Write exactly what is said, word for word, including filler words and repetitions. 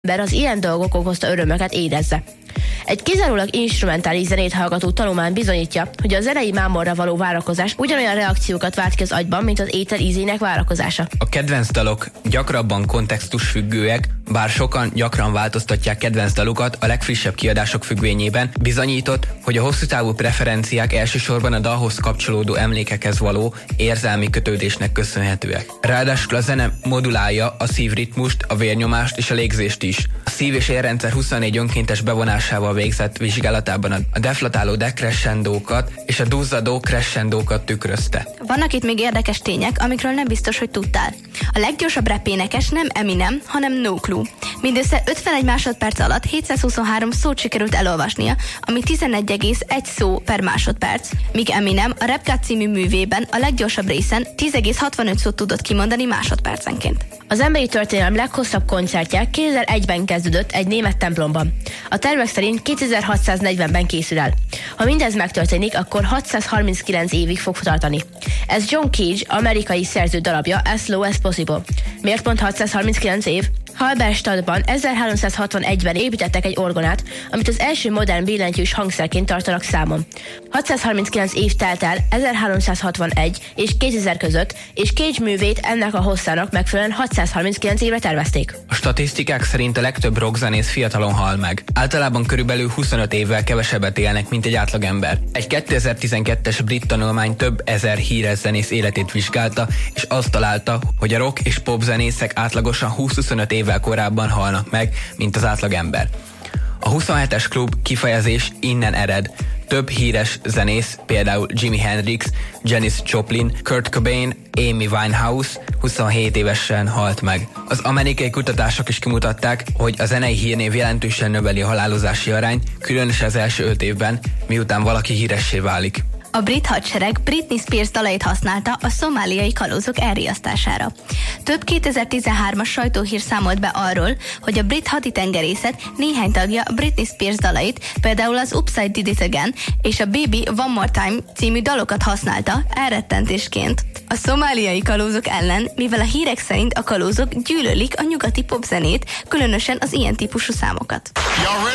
ember az ilyen dolgok okozta örömöket érezze. Egy kizárólag instrumentális zenét hallgató tanulmány bizonyítja, hogy a zenei mámorra való várakozás ugyanolyan reakciókat vált ki az agyban, mint az étel ízének várakozása. A kedvenc dalok gyakrabban kontextusfüggőek, bár sokan gyakran változtatják kedvenc dalukat a legfrissebb kiadások függvényében, bizonyított, hogy a hosszú távú preferenciák elsősorban a dalhoz kapcsolódó emlékekhez való érzelmi kötődésnek köszönhetőek. Ráadásul a zene modulálja a szívritmust, a vérnyomást és a légzést is. A szív- és érrendszer huszonnégy önkéntes bevonásával végzett vizsgálatában a deflatáló decrescendókat és a duzzadó crescendókat tükrözte. Vannak itt még érdekes tények, amikről nem biztos, hogy tudtál. A leggyorsabb rap énekes nem Eminem, hanem No Clue. Mindössze ötvenegy másodperc alatt hétszázhuszonhárom szót sikerült elolvasnia, ami tizenegy egész egy szó per másodperc, míg Eminem a Rap God című művében a leggyorsabb részen tíz egész hatvanöt szót tudott kimondani másodpercenként. Az emberi történelem leghosszabb koncertje kétezer-egyben kezdődött egy német templomban. A tervek szerint kétezer-hatszáznegyvenben készül el. Ha mindez megtörténik, akkor hatszázharminckilenc évig fog tartani. Ez John Cage amerikai szerző darabja As Low As Possible. Miért pont hatszázharminckilenc év? Halberstadtban ezerháromszázhatvanegyben építettek egy orgonát, amit az első modern billentyűs hangszerként tartanak számon. hatszázharminckilenc év telt el ezerháromszázhatvanegy és kétezer között, és Cage művét ennek a hosszának megfelelően hatszázharminckilenc évre tervezték. A statisztikák szerint a legtöbb rockzenész fiatalon hal meg. Általában körülbelül huszonöt évvel kevesebbet élnek, mint egy átlagember. Egy kétezer-tizenkettes brit tanulmány több ezer híres zenész életét vizsgálta, és azt találta, hogy a rock és pop zenészek átlagosan húsz-huszonöt évvel korábban halnak meg, mint az átlagember. A huszonhetes klub kifejezés innen ered. Több híres zenész, például Jimi Hendrix, Janis Joplin, Kurt Cobain, Amy Winehouse huszonhét évesen halt meg. Az amerikai kutatások is kimutatták, hogy a zenei hírnév jelentősen növeli a halálozási arányt, különösen az első öt évben, miután valaki híressé válik. A brit hadsereg Britney Spears dalait használta a szomáliai kalózok elriasztására. Több kétezer-tizenhármas sajtóhír számolt be arról, hogy a brit haditengerészet néhány tagja Britney Spears dalait, például az Oops, I Did It Again és a Baby One More Time című dalokat használta elrettentésként a szomáliai kalózok ellen, mivel a hírek szerint a kalózok gyűlölik a nyugati popzenét, különösen az ilyen típusú számokat.